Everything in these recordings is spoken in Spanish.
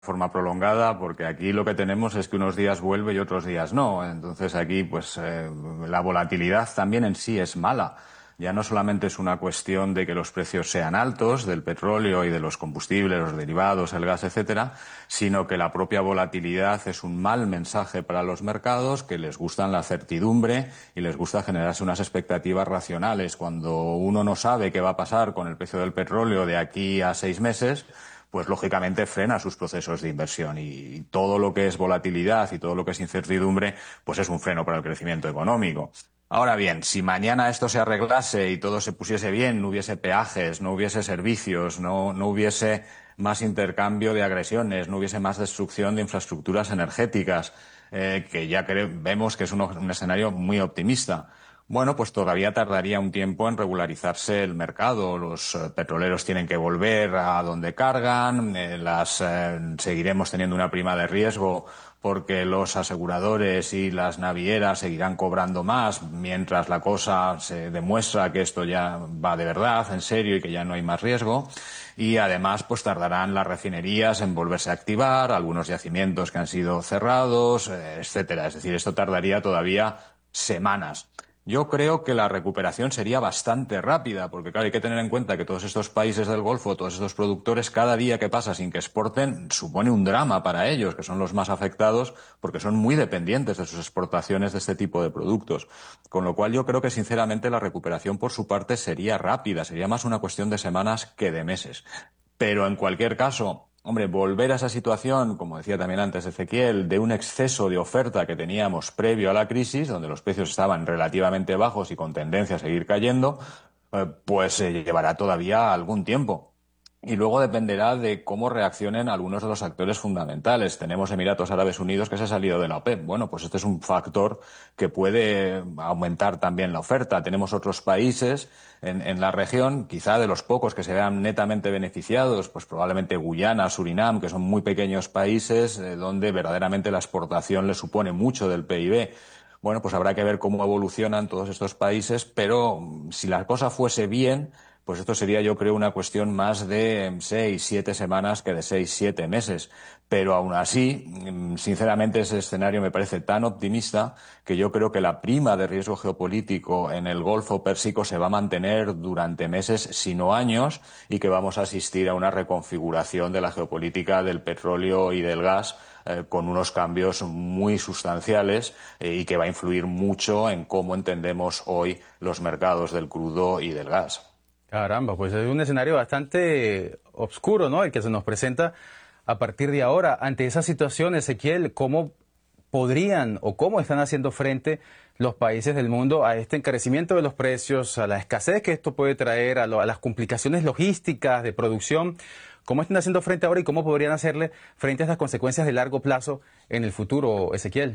forma prolongada, porque aquí lo que tenemos es que unos días vuelve y otros días no. Entonces aquí, pues, la volatilidad también en sí es mala. Ya no solamente es una cuestión de que los precios sean altos del petróleo y de los combustibles, los derivados, el gas, etcétera, sino que la propia volatilidad es un mal mensaje para los mercados, que les gustan la certidumbre y les gusta generarse unas expectativas racionales. Cuando uno no sabe qué va a pasar con el precio del petróleo de aquí a 6 meses, pues lógicamente frena sus procesos de inversión y todo lo que es volatilidad y todo lo que es incertidumbre, pues es un freno para el crecimiento económico. Ahora bien, si mañana esto se arreglase y todo se pusiese bien, no hubiese peajes, no hubiese servicios, no hubiese más intercambio de agresiones, no hubiese más destrucción de infraestructuras energéticas, que ya vemos que es un escenario muy optimista. Bueno, pues todavía tardaría un tiempo en regularizarse el mercado. Los petroleros tienen que volver a donde cargan, seguiremos teniendo una prima de riesgo porque los aseguradores y las navieras seguirán cobrando más mientras la cosa se demuestra que esto ya va de verdad, en serio, y que ya no hay más riesgo. Y además, pues tardarán las refinerías en volverse a activar, algunos yacimientos que han sido cerrados, etcétera. Es decir, esto tardaría todavía semanas. Yo creo que la recuperación sería bastante rápida, porque claro, hay que tener en cuenta que todos estos países del Golfo, todos estos productores, cada día que pasa sin que exporten, supone un drama para ellos, que son los más afectados, porque son muy dependientes de sus exportaciones de este tipo de productos. Con lo cual yo creo que sinceramente la recuperación por su parte sería rápida, sería más una cuestión de semanas que de meses. Pero en cualquier caso, hombre, volver a esa situación, como decía también antes Ezequiel, de un exceso de oferta que teníamos previo a la crisis, donde los precios estaban relativamente bajos y con tendencia a seguir cayendo, pues llevará todavía algún tiempo. Y luego dependerá de cómo reaccionen algunos de los actores fundamentales. Tenemos Emiratos Árabes Unidos que se ha salido de la OPEP. Bueno, pues este es un factor que puede aumentar también la oferta. Tenemos otros países en la región, quizá de los pocos que se vean netamente beneficiados, pues probablemente Guyana, Surinam, que son muy pequeños países donde verdaderamente la exportación le supone mucho del PIB. Bueno, pues habrá que ver cómo evolucionan todos estos países, pero si la cosa fuese bien, pues esto sería, yo creo, una cuestión más de 6, 7 semanas que de 6, 7 meses. Pero aún así, sinceramente, ese escenario me parece tan optimista que yo creo que la prima de riesgo geopolítico en el Golfo Pérsico se va a mantener durante meses, si no años, y que vamos a asistir a una reconfiguración de la geopolítica del petróleo y del gas con unos cambios muy sustanciales y que va a influir mucho en cómo entendemos hoy los mercados del crudo y del gas. Caramba, pues es un escenario bastante oscuro, ¿no? El que se nos presenta a partir de ahora. Ante esa situación, Ezequiel, ¿cómo podrían o cómo están haciendo frente los países del mundo a este encarecimiento de los precios, a la escasez que esto puede traer, a las complicaciones logísticas de producción? ¿Cómo están haciendo frente ahora y cómo podrían hacerle frente a estas consecuencias de largo plazo en el futuro, Ezequiel?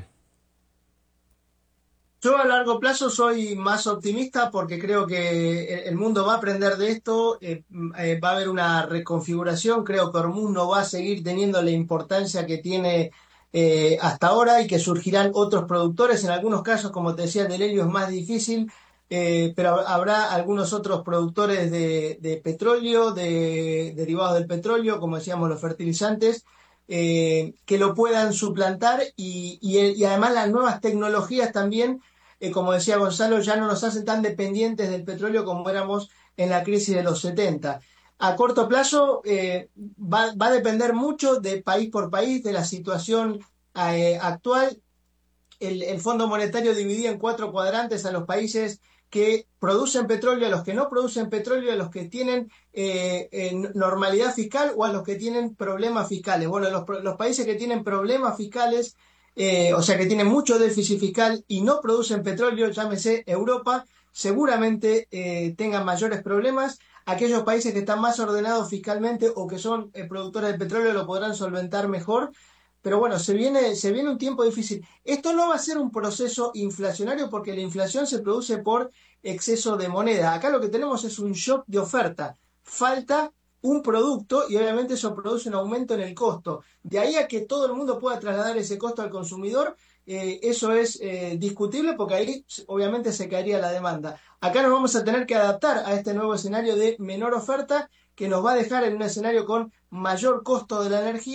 Yo a largo plazo soy más optimista porque creo que el mundo va a aprender de esto, va a haber una reconfiguración, creo que Hormuz no va a seguir teniendo la importancia que tiene hasta ahora y que surgirán otros productores, en algunos casos, como te decía, el del helio es más difícil, pero habrá algunos otros productores de petróleo, de derivados del petróleo, como decíamos, los fertilizantes. Que lo puedan suplantar y además las nuevas tecnologías también como decía Gonzalo, ya no nos hacen tan dependientes del petróleo como éramos en la crisis de los 70. A corto plazo va a depender mucho de país por país, de la situación actual. El Fondo Monetario dividía en cuatro cuadrantes a los países que producen petróleo, a los que no producen petróleo, a los que tienen normalidad fiscal o a los que tienen problemas fiscales. Bueno, los países que tienen problemas fiscales, o sea, que tienen mucho déficit fiscal y no producen petróleo, llámese Europa, seguramente tengan mayores problemas. Aquellos países que están más ordenados fiscalmente o que son productores de petróleo lo podrán solventar mejor. Pero bueno, se viene un tiempo difícil. Esto no va a ser un proceso inflacionario porque la inflación se produce por exceso de moneda. Acá lo que tenemos es un shock de oferta. Falta un producto y obviamente eso produce un aumento en el costo. De ahí a que todo el mundo pueda trasladar ese costo al consumidor, eso es discutible porque ahí obviamente se caería la demanda. Acá nos vamos a tener que adaptar a este nuevo escenario de menor oferta que nos va a dejar en un escenario con mayor costo de la energía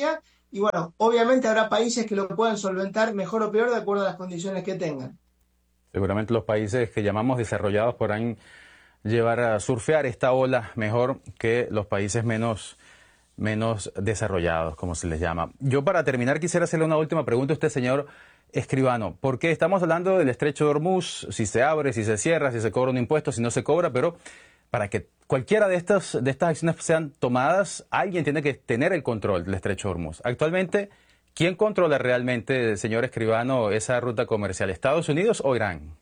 Y bueno, obviamente habrá países que lo puedan solventar mejor o peor de acuerdo a las condiciones que tengan. Seguramente los países que llamamos desarrollados podrán llevar a surfear esta ola mejor que los países menos desarrollados, como se les llama. Yo, para terminar, quisiera hacerle una última pregunta a usted, señor Escribano, porque estamos hablando del estrecho de Hormuz, si se abre, si se cierra, si se cobra un impuesto, si no se cobra, pero para que cualquiera de estas acciones sean tomadas, alguien tiene que tener el control del estrecho de Hormuz. Actualmente, ¿quién controla realmente, señor Escribano, esa ruta comercial? ¿Estados Unidos o Irán?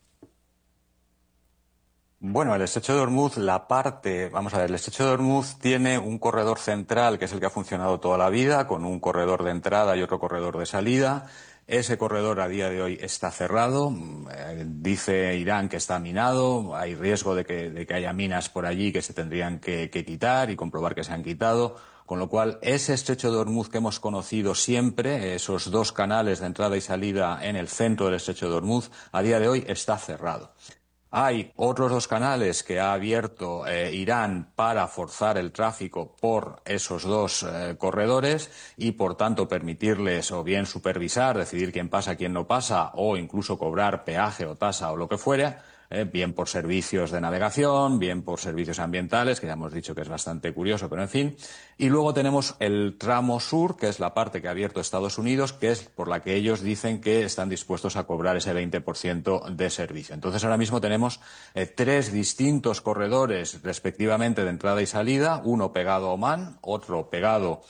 Bueno, el estrecho de Hormuz, el estrecho de Hormuz tiene un corredor central, que es el que ha funcionado toda la vida, con un corredor de entrada y otro corredor de salida. Ese corredor a día de hoy está cerrado. Dice Irán que está minado. Hay riesgo de que haya minas por allí que se tendrían que quitar y comprobar que se han quitado. Con lo cual, ese estrecho de Hormuz que hemos conocido siempre, esos dos canales de entrada y salida en el centro del estrecho de Hormuz, a día de hoy está cerrado. Hay otros dos canales que ha abierto Irán para forzar el tráfico por esos dos corredores y, por tanto, permitirles o bien supervisar, decidir quién pasa, quién no pasa, o incluso cobrar peaje o tasa o lo que fuera, bien por servicios de navegación, bien por servicios ambientales, que ya hemos dicho que es bastante curioso, pero en fin. Y luego tenemos el tramo sur, que es la parte que ha abierto Estados Unidos, que es por la que ellos dicen que están dispuestos a cobrar ese 20% de servicio. Entonces, ahora mismo tenemos tres distintos corredores, respectivamente, de entrada y salida, uno pegado a Omán, otro pegado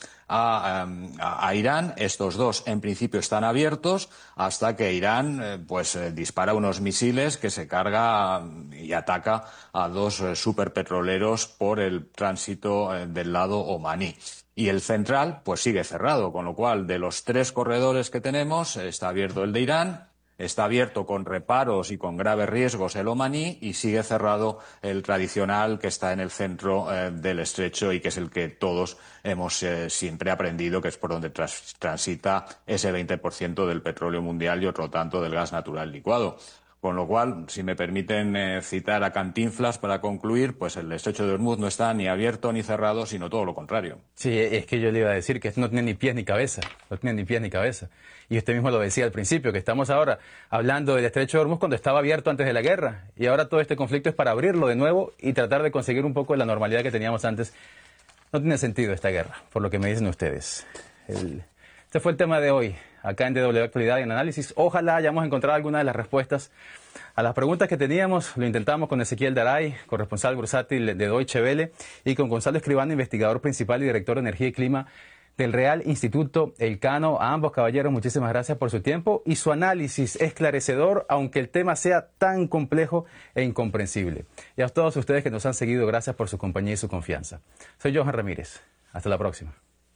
a Irán. Estos dos, en principio, están abiertos hasta que Irán dispara unos misiles que se carga y ataca a dos superpetroleros por el tránsito del lado omaní. Y el central, pues sigue cerrado, con lo cual, de los tres corredores que tenemos, está abierto el de Irán, está abierto con reparos y con graves riesgos el omaní, y sigue cerrado el tradicional que está en el centro del estrecho y que es el que todos hemos siempre aprendido que es por donde transita ese 20% del petróleo mundial y otro tanto del gas natural licuado. Con lo cual, si me permiten citar a Cantinflas para concluir, pues el estrecho de Hormuz no está ni abierto ni cerrado, sino todo lo contrario. Sí, es que yo le iba a decir que esto no tiene ni pies ni cabeza, no tiene ni pies ni cabeza. Y usted mismo lo decía al principio, que estamos ahora hablando del estrecho de Hormuz cuando estaba abierto antes de la guerra. Y ahora todo este conflicto es para abrirlo de nuevo y tratar de conseguir un poco de la normalidad que teníamos antes. No tiene sentido esta guerra, por lo que me dicen ustedes. Este fue el tema de hoy, acá en DW Actualidad y en Análisis. Ojalá hayamos encontrado algunas de las respuestas a las preguntas que teníamos. Lo intentamos con Ezequiel Daray, corresponsal bursátil de Deutsche Welle, y con Gonzalo Escribano, investigador principal y director de Energía y Clima del Real Instituto Elcano. A ambos caballeros, muchísimas gracias por su tiempo y su análisis esclarecedor, aunque el tema sea tan complejo e incomprensible. Y a todos ustedes que nos han seguido, gracias por su compañía y su confianza. Soy Johan Ramírez. Hasta la próxima.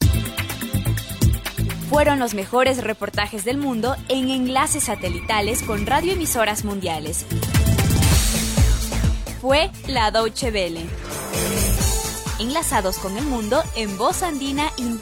Fueron los mejores reportajes del mundo en enlaces satelitales con radioemisoras mundiales. Fue la Deutsche Welle. Enlazados con el mundo en Voz Andina Internacional.